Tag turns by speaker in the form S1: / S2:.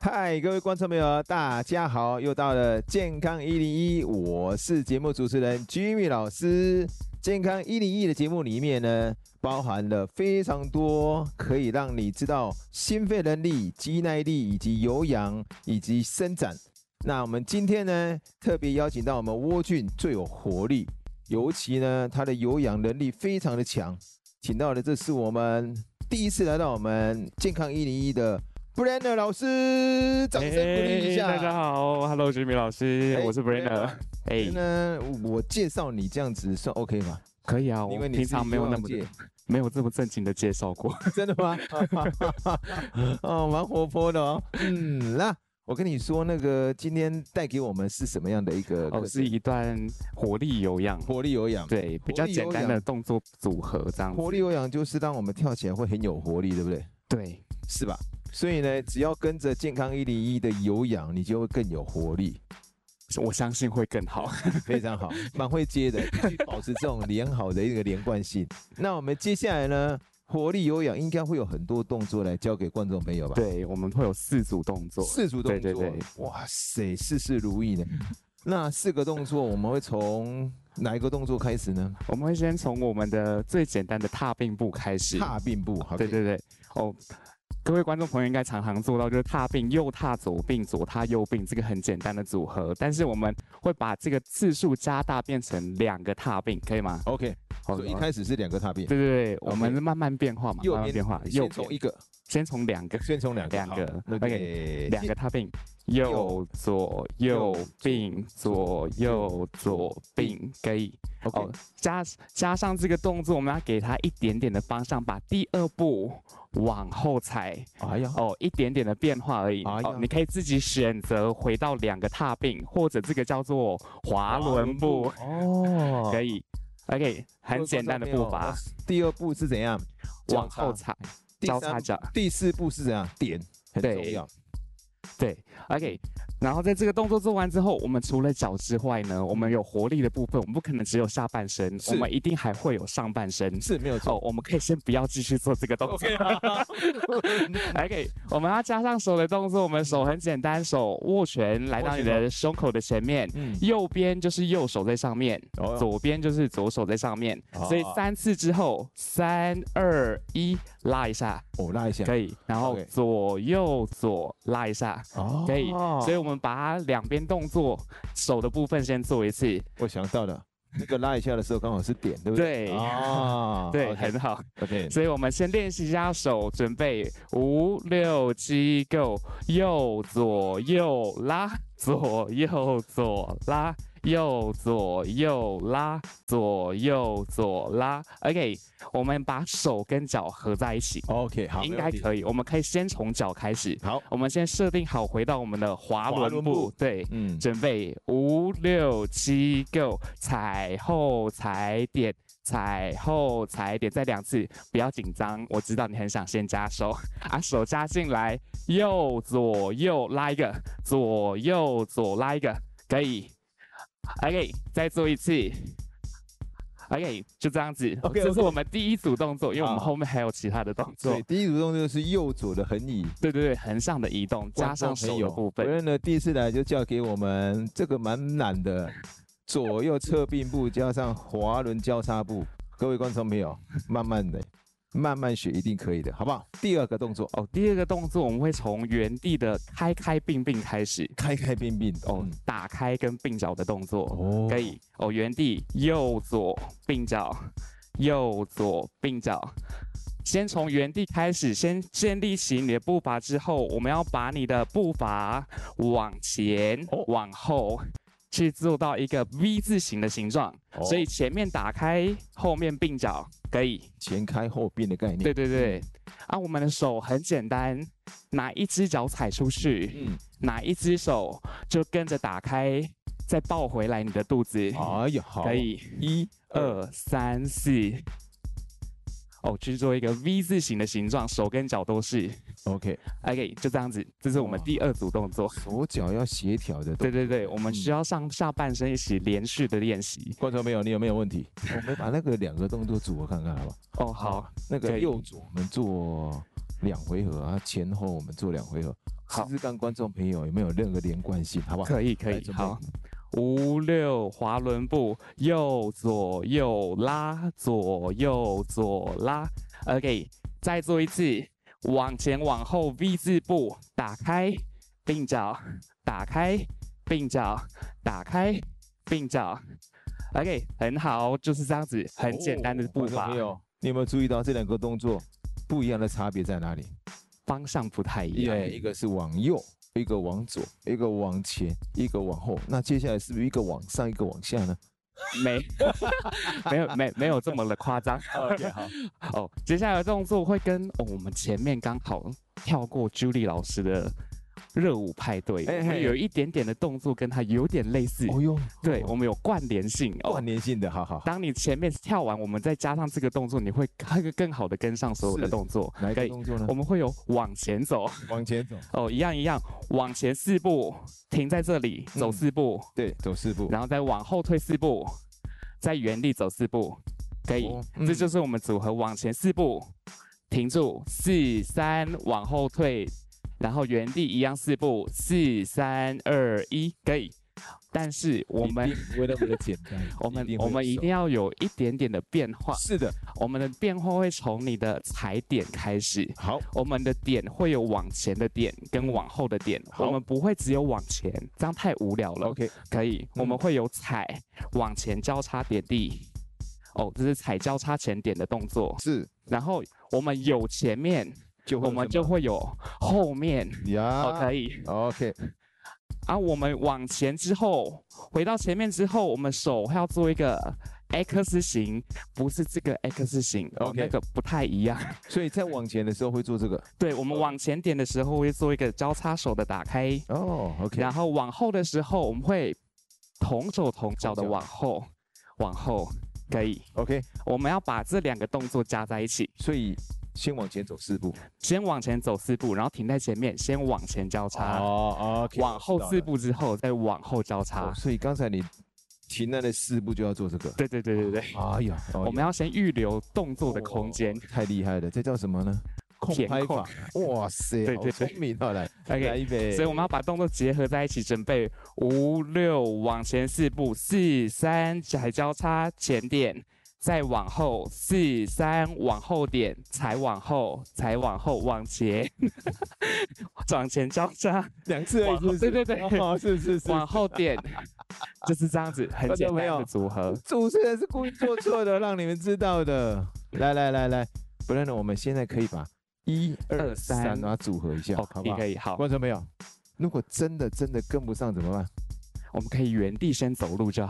S1: 嗨，各位观众朋友，大家好！又到了健康101，我是节目主持人 Jimmy 老师。健康101的节目里面呢，包含了非常多可以让你知道心肺能力、肌耐力以及有氧以及伸展。那我们今天呢，特别邀请到我们蜗苣最有活力，尤其呢，它的有氧能力非常的强。请到的这是我们第一次来到我们健康101的Brenner 老师，掌声鼓励一下。
S2: 大家好 ，Hello Jimmy 老师，我是 Brenner。
S1: 那我介绍你这样子算 OK 吗？
S2: 可以啊，我平常没有这么正经的介绍过。
S1: 真的吗？哦，蛮活泼的哦。那我跟你说，那个今天带给我们是什么样的一个？
S2: 是一段活力有氧。
S1: 活力有氧，
S2: 对，比较简单的动作组合这样子。
S1: 活力有氧就是让我们跳起来会很有活力，对不对？
S2: 对，
S1: 是吧？所以呢，只要跟着健康101的有氧，你就会更有活力。
S2: 我相信会更好，
S1: 非常好，蛮会接的，必须保持这种良好的一个连贯性。那我们接下来呢，活力有氧应该会有很多动作来教给观众朋友吧？
S2: 对，我们会有4组动作。
S1: 4组动作，
S2: 对。
S1: 哇塞，事事如意呢。那4个动作，我们会从哪一个动作开始呢？
S2: 我们会先从我们的最简单的踏并步开始。
S1: 踏并步，好。
S2: 对。各位观众朋友应该常常做到，就是踏并，右踏左并，左踏右并，这个很简单的组合。但是我们会把这个次数加大，变成2个踏并，可以吗
S1: ？OK， 所以一开始是2个踏并。
S2: 对，我们慢慢变化嘛，慢慢变化。
S1: 先从1个，
S2: 先从2个，
S1: 先从2个。
S2: OK， 2个踏并，右左右并，左右左并，可以。
S1: OK，
S2: 加上这个动作，我们要给它一点点的方向，把第2步往后踩。一点点的变化而已。你可以自己选择回到2个踏并，或者这个叫做滑轮步。可以。OK， 很简单的步伐。
S1: 第2步是怎样？
S2: 往后踩，交叉脚。
S1: 第4步是怎样？点，很重要。
S2: 对 ，OK， 然后在这个动作做完之后，我们除了脚之外呢，我们有活力的部分，我们不可能只有下半身，我们一定还会有上半身，
S1: 是没有错。
S2: 我们可以先不要继续做这个动作。OK， 我们要加上手的动作，我们手很简单，手握拳来到你的胸口的前面，右边就是右手在上面，左边就是左手在上面，所以3次之后，3、2、1，拉一下，
S1: 拉一下，
S2: 可以，然后左右左拉一下。可以，所以我们把它2边动作手的部分先做一次。
S1: 我想到了，那个拉一下的时候刚好是点，对不对？
S2: 对，很好。
S1: OK，
S2: 所以我们先练习一下手，准备5、6、7 ，Go， 右左右拉，左右左拉。右左右拉，左右左拉 ，OK， 我们把手跟脚合在一起
S1: ，OK， 好，
S2: 应该可以。我们可以先从脚开始，
S1: 好，
S2: 我们先设定好，回到我们的滑轮步，对，准备5、6、7 ，Go， 踩后踩点，踩后踩点，再2次，不要紧张，我知道你很想先加手，手加进来，右左右拉一个，左右左拉一个，可以。OK， 再做一次。OK， 就这样子。这是我们第1组动作，因为我们后面还有其他的动作。
S1: 对，第1组动作是右左的横移。
S2: 对，横向的移动，加上手的部分。
S1: 我呢第1次来就教给我们这个蛮难的左右侧并步加上滑轮交叉步。各位观众朋友，慢慢学一定可以的，好不好？第2个动作
S2: 第2个动作我们会从原地的开并并开始，
S1: 开并并
S2: 打开跟并脚的动作，可以原地右左并脚，右左并脚。先从原地开始，先建立起你的步伐之后，我们要把你的步伐往前、往后。去做到一个 V 字形的形状，所以前面打开，后面并脚，可以
S1: 前开后并的概念。
S2: 对，我们的手很简单，哪一只脚踩出去，哪一只手就跟着打开，再抱回来你的肚子。
S1: 好，
S2: 可以1、2、3、4。去做一个 V 字形的形状，手跟脚都是。OK， 就这样子，这是我们第2组动作。
S1: 手脚要协调的。
S2: 对，我们需要上下半身一起连续的练习。
S1: 观众朋友，你有没有问题？我们把那个2个动作组合看看，好不好？
S2: 好。
S1: 那个右左我们做2回合啊，前后我们做2回合。 试试看观众朋友有没有任何连贯性，好不好？
S2: 可以，好。5、6滑轮步，右左右拉，左右左拉。OK， 再做一次，往前往后 V 字步，打开并脚，打开并脚，打开并脚。OK， 很好，就是这样子，很简单的步伐。
S1: 你有没有注意到这2个动作不一样的差别在哪里？
S2: 方向不太一样，
S1: 一个是往右，一个往左，一个往前，一个往后。那接下来是不是一个往上，一个往下呢？
S2: 没有这么的夸张。
S1: OK， 好。
S2: 接下来的动作会跟我们前面刚好跳过 Julie 老师的热舞派对，有一点点的动作跟它有点类似。对，我们有关联性。
S1: 关联性的，好。
S2: 当你前面跳完，我们再加上这个动作，你会更好的跟上所有的动作。
S1: 哪一个动作呢？
S2: 我们会有往前走。一样，往前4步，停在这里，走4步。
S1: 对，走4步，
S2: 然后再往后退4步，在原地走4步，可以。这就是我们组合往前4步，停住，4、3，往后退。然后原地一样4步，4、3、2、1，可以。但是我们
S1: 不会那么的简单，
S2: 我们一定要有一点点的变化。
S1: 是的，
S2: 我们的变化会从你的踩点开始。
S1: 好，
S2: 我们的点会有往前的点跟往后的点，我们不会只有往前，这样太无聊了。
S1: OK，
S2: 可以，我们会有踩往前交叉点地。这是踩交叉前点的动作。
S1: 是，
S2: 然后我们有前面。我们就会有后面
S1: 呀，
S2: 可以
S1: ，OK。
S2: 我们往前之后，回到前面之后，我们手要做一个 X 型，不是这个 X 型，那个不太一样。
S1: 所以在往前的时候会做这个。
S2: 对，我们往前点的时候会做一个交叉手的打开。
S1: OK。
S2: 然后往后的时候，我们会同手同脚的往后，可以
S1: ，OK。
S2: 我们要把这2个动作加在一起，
S1: 所以。先往前走4步，
S2: 先往前走4步，然后停在前面，先往前交叉。
S1: OK。
S2: 往后4步之后，再往后交叉。
S1: 所以刚才你停在那4步就要做这个。
S2: 对。
S1: 哎呀，
S2: 我们要先预留动作的空间。
S1: 太厉害了，这叫什么呢？控拍法。哇塞，好聪明啊！来一杯。
S2: 所以我们要把动作结合在一起，准备5、6往前4步，4、3踩交叉前点。再往后4、3往后点，踩往后，往前，往前交叉
S1: 2次而已，是不是？
S2: 对，
S1: 是，
S2: 往后点，就是这样子，很简单的组合。
S1: 主持人是故意做错的，让你们知道的。来，不然呢，我们现在可以把1、2、3把它组合一下，好不好？
S2: 可以，好。
S1: 观众朋友，如果真的跟不上怎么办？
S2: 我们可以原地先走路就好。